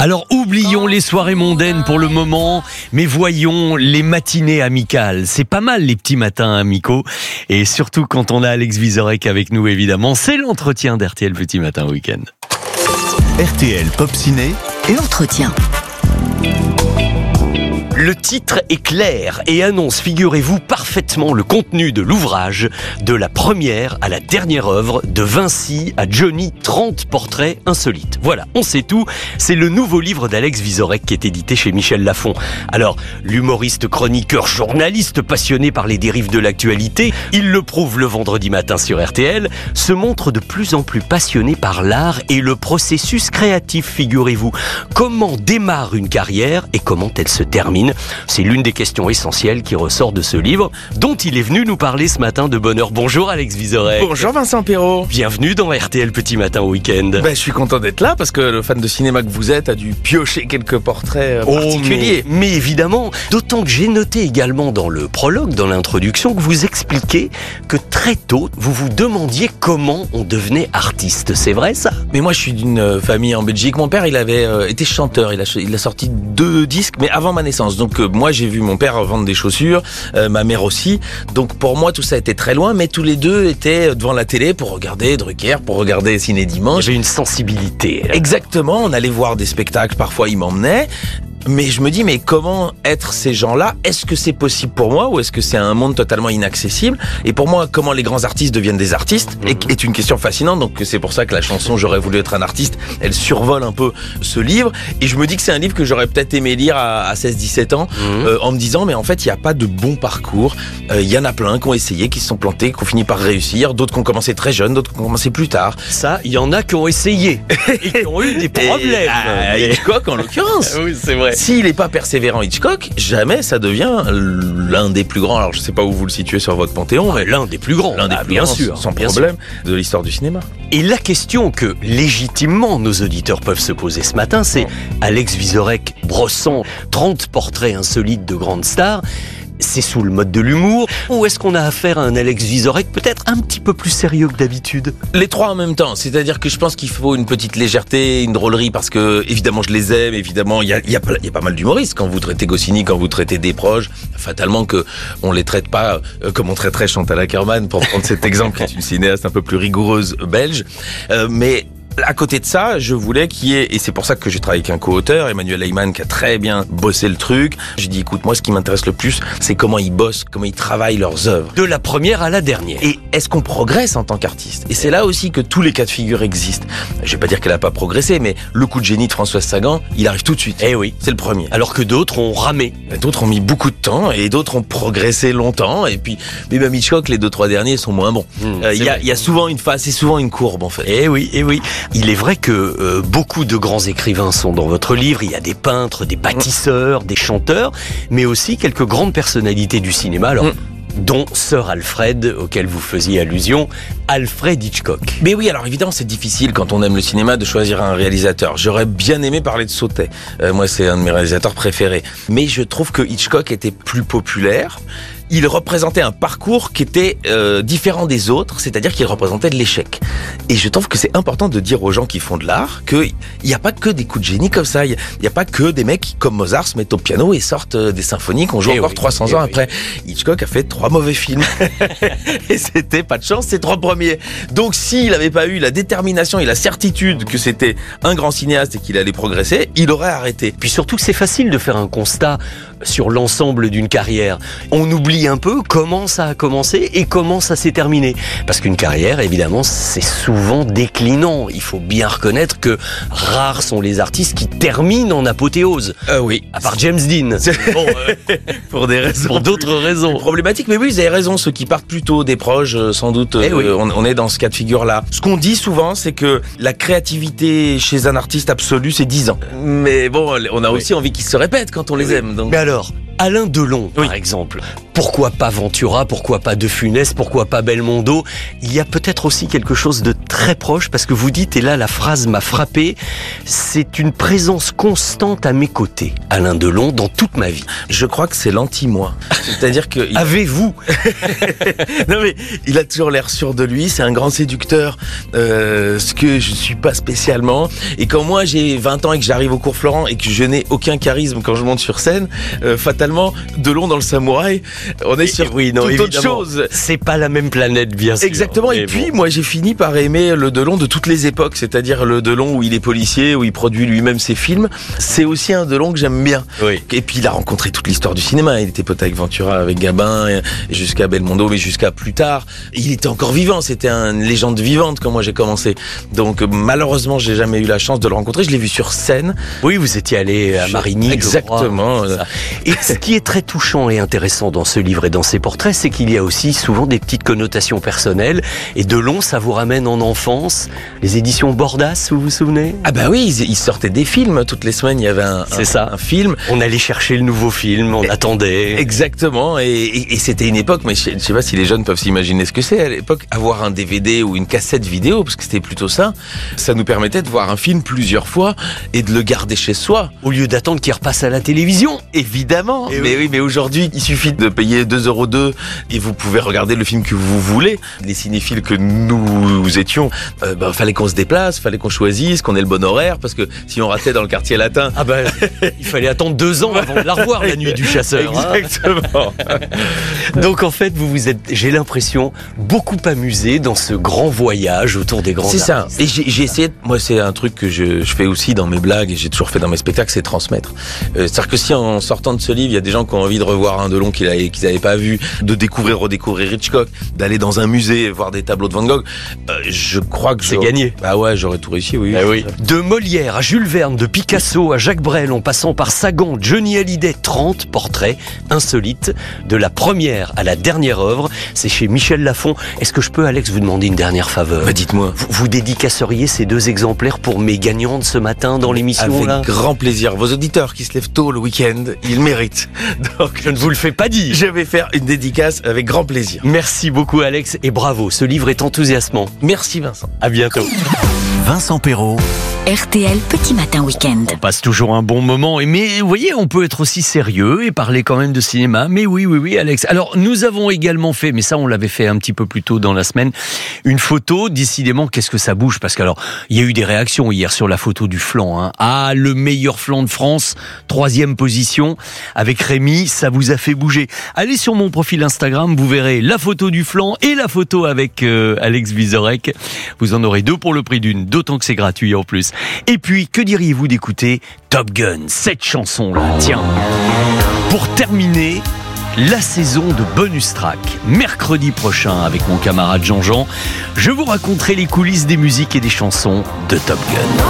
Alors oublions les soirées mondaines pour le moment, mais voyons les matinées amicales. C'est pas mal les petits matins amicaux, et surtout quand on a Alex Vizorek avec nous évidemment. C'est l'entretien d'RTL Petit Matin Week-end. RTL Pop Ciné et l'entretien. Le titre est clair et annonce, figurez-vous, parfaitement le contenu de l'ouvrage, de la première à la dernière œuvre, de Vinci à Johnny, 30 portraits insolites. Voilà, on sait tout, c'est le nouveau livre d'Alex Vizorek qui est édité chez Michel Lafon. Alors, l'humoriste, chroniqueur, journaliste passionné par les dérives de l'actualité, il le prouve le vendredi matin sur RTL, se montre de plus en plus passionné par l'art et le processus créatif, figurez-vous. Comment démarre une carrière et comment elle se termine? C'est l'une des questions essentielles qui ressort de ce livre, dont il est venu nous parler ce matin de bonne heure. Bonjour Alex Vizorek. Bonjour Vincent Perrault. Bienvenue dans RTL Petit Matin Week-end. Je suis content d'être là parce que le fan de cinéma que vous êtes a dû piocher quelques portraits particuliers. Mais évidemment, d'autant que j'ai noté également dans le prologue, dans l'introduction, que vous expliquez que très tôt, vous vous demandiez comment on devenait artiste. C'est vrai ça? Mais moi je suis d'une famille en Belgique. Mon père il avait été chanteur, il a sorti 2 disques mais avant ma naissance. Donc moi j'ai vu mon père vendre des chaussures, ma mère aussi. Donc pour moi tout ça était très loin, mais tous les deux étaient devant la télé pour regarder Drucker, pour regarder Ciné Dimanche. J'ai une sensibilité. Exactement, on allait voir des spectacles, parfois ils m'emmenaient. Mais je me dis, mais comment être ces gens-là? Est-ce que c'est possible pour moi ou est-ce que c'est un monde totalement inaccessible? Et pour moi, comment les grands artistes deviennent des artistes est une question fascinante. Donc c'est pour ça que la chanson J'aurais voulu être un artiste, elle survole un peu ce livre. Et je me dis que c'est un livre que j'aurais peut-être aimé lire à 16-17 ans en me disant, mais en fait, il n'y a pas de bon parcours. Il y en a plein qui ont essayé, qui se sont plantés, qui ont fini par réussir. D'autres qui ont commencé très jeunes, d'autres qui ont commencé plus tard. Ça, il y en a qui ont essayé et qui ont eu des problèmes. Hitchcock en l'occurrence. Oui, c'est vrai. S'il n'est pas persévérant Hitchcock, jamais ça devient l'un des plus grands. Alors je ne sais pas où vous le situez sur votre panthéon, mais l'un des plus grands. L'un des plus bien grands, sûr, sans bien problème, de l'histoire du cinéma. Et la question que légitimement nos auditeurs peuvent se poser ce matin, c'est Alex Vizorek brossant 30 portraits insolites de grandes stars. C'est sous le mode de l'humour ou est-ce qu'on a affaire à un Alex Vizorek peut-être un petit peu plus sérieux que d'habitude? Les trois en même temps, c'est-à-dire que je pense qu'il faut une petite légèreté, une drôlerie parce que évidemment je les aime, évidemment il y a pas mal d'humoristes quand vous traitez Goscinny, quand vous traitez Desproges, fatalement que on les traite pas comme on traiterait Chantal Akerman pour prendre cet exemple qui est une cinéaste un peu plus rigoureuse belge, mais à côté de ça, je voulais qu'il y ait, et c'est pour ça que j'ai travaillé avec un co-auteur, Emmanuel Heyman, qui a très bien bossé le truc. J'ai dit, écoute, moi, ce qui m'intéresse le plus, c'est comment ils bossent, comment ils travaillent leurs œuvres. De la première à la dernière. Et est-ce qu'on progresse en tant qu'artiste? Et c'est là aussi que tous les cas de figure existent. Je vais pas dire qu'elle a pas progressé, mais le coup de génie de Françoise Sagan, il arrive tout de suite. Eh oui. C'est le premier. Alors que d'autres ont ramé. D'autres ont mis beaucoup de temps, et d'autres ont progressé longtemps, et puis, mais même Hitchcock, les 2-3 derniers sont moins bons. Il y a souvent une phase, c'est souvent une courbe, en fait. Eh oui. Il est vrai que beaucoup de grands écrivains sont dans votre livre. Il y a des peintres, des bâtisseurs, des chanteurs, mais aussi quelques grandes personnalités du cinéma. Alors, dont Sir Alfred, auquel vous faisiez allusion, Alfred Hitchcock. Mais oui, alors évidemment, c'est difficile quand on aime le cinéma de choisir un réalisateur. J'aurais bien aimé parler de Sautet. Moi, c'est un de mes réalisateurs préférés. Mais je trouve que Hitchcock était plus populaire. Il représentait un parcours qui était différent des autres, c'est-à-dire qu'il représentait de l'échec. Et je trouve que c'est important de dire aux gens qui font de l'art qu'il n'y a pas que des coups de génie comme ça. Il n'y a pas que des mecs qui, comme Mozart, se mettent au piano et sortent des symphonies qu'on joue encore 300 ans après. Hitchcock a fait 3 mauvais films. Et c'était pas de chance, ces 3 premiers. Donc s'il n'avait pas eu la détermination et la certitude que c'était un grand cinéaste et qu'il allait progresser, il aurait arrêté. Puis surtout que c'est facile de faire un constat sur l'ensemble d'une carrière. On oublie un peu comment ça a commencé et comment ça s'est terminé. Parce qu'une carrière, évidemment, c'est souvent déclinant. Il faut bien reconnaître que rares sont les artistes qui terminent en apothéose. Oui. À part James Dean. Bon, pour des raisons. Pour d'autres raisons. Problématiques. Mais oui, vous avez raison. Ceux qui partent plus tôt, Desproges, sans doute, on est dans ce cas de figure-là. Ce qu'on dit souvent, c'est que la créativité chez un artiste absolu, c'est 10 ans. Mais bon, on a aussi envie qu'ils se répètent quand on les aime. Donc. Mais alors, Alain Delon, par exemple, Pourquoi pas Ventura, pourquoi pas De Funès, pourquoi pas Belmondo? Il y a peut-être aussi quelque chose de très proche, parce que vous dites, et là la phrase m'a frappé, c'est une présence constante à mes côtés, Alain Delon, dans toute ma vie. Je crois que c'est l'anti-moi. C'est-à-dire que... Avez-vous? Non mais, il a toujours l'air sûr de lui, c'est un grand séducteur, ce que je suis pas spécialement. Et quand moi j'ai 20 ans et que j'arrive au cours Florent et que je n'ai aucun charisme quand je monte sur scène, fatalement, Delon dans Le Samouraï, on est sur toute autre chose. C'est pas la même planète, bien sûr. Exactement. Et puis, moi, j'ai fini par aimer le Delon de toutes les époques, c'est-à-dire le Delon où il est policier, où il produit lui-même ses films. C'est aussi un Delon que j'aime bien. Oui. Et puis, il a rencontré toute l'histoire du cinéma. Il était pote avec Ventura, avec Gabin, et jusqu'à Belmondo, mais jusqu'à plus tard. Il était encore vivant. C'était une légende vivante quand moi j'ai commencé. Donc, malheureusement, j'ai jamais eu la chance de le rencontrer. Je l'ai vu sur scène. Oui, vous étiez allé à Marigny. Exactement. Je crois, et ce qui est très touchant et intéressant dans ce livre et dans ces portraits, c'est qu'il y a aussi souvent des petites connotations personnelles. Et Delon, ça vous ramène en enfance. Les éditions Bordas, vous vous souvenez? Ah bah oui, ils sortaient des films. Toutes les semaines, il y avait un film. On allait chercher le nouveau film, on attendait. Exactement. Et c'était une époque, mais je sais pas si les jeunes peuvent s'imaginer ce que c'est. À l'époque, avoir un DVD ou une cassette vidéo, parce que c'était plutôt ça nous permettait de voir un film plusieurs fois et de le garder chez soi. Au lieu d'attendre qu'il repasse à la télévision. Évidemment. Mais oui, mais aujourd'hui, il suffit de payer 2,02 € et vous pouvez regarder le film que vous voulez. Les cinéphiles que nous étions, fallait qu'on se déplace, fallait qu'on choisisse, qu'on ait le bon horaire, parce que si on ratait dans le quartier latin... Ah ben, il fallait attendre 2 ans avant de la revoir, La Nuit du Chasseur. Exactement. Donc en fait, vous êtes, j'ai l'impression, beaucoup amusé dans ce grand voyage autour des grands artistes. C'est ça. Et j'ai essayé, moi c'est un truc que je fais aussi dans mes blagues et j'ai toujours fait dans mes spectacles, c'est transmettre. C'est-à-dire que si en sortant de ce livre, il y a des gens qui ont envie de revoir un Delon qu'ils n'avaient pas vu, de découvrir, redécouvrir Hitchcock, d'aller dans un musée, voir des tableaux de Van Gogh, je crois que c'est gagné. Bah ouais, j'aurais tout réussi, oui. Ah oui. De Molière à Jules Verne, de Picasso à Jacques Brel, en passant par Sagan, Johnny Hallyday, 30 portraits insolites, de la première à la dernière œuvre. C'est chez Michel Lafon. Est-ce que je peux, Alex, vous demander une dernière faveur? Bah dites-moi. Vous dédicaceriez ces 2 exemplaires pour mes gagnantes ce matin dans l'émission? Avec là grand plaisir. Vos auditeurs qui se lèvent tôt le week-end, ils méritent. Donc je ne vous le fais pas dire. Je vais faire une dédicace avec grand plaisir. Merci beaucoup, Alex, et bravo. Ce livre est enthousiasmant. Merci Vincent. À bientôt. Vincent Perrault. RTL Petit Matin Week-end. On passe toujours un bon moment, mais vous voyez, on peut être aussi sérieux et parler quand même de cinéma. Mais oui, Alex. Alors, nous avons également fait, mais ça on l'avait fait un petit peu plus tôt dans la semaine, une photo. Décidément, qu'est-ce que ça bouge? Parce que alors, il y a eu des réactions hier sur la photo du flanc. Hein. Ah, le meilleur flanc de France, 3e position avec Rémi, ça vous a fait bouger. Allez sur mon profil Instagram, vous verrez la photo du flanc et la photo avec Alex Vizorek. Vous en aurez 2 pour le prix d'une, d'autant que c'est gratuit en plus. Et puis, que diriez-vous d'écouter Top Gun, cette chanson-là? Tiens, pour terminer la saison de Bonus Track, mercredi prochain avec mon camarade Jean-Jean, je vous raconterai les coulisses des musiques et des chansons de Top Gun.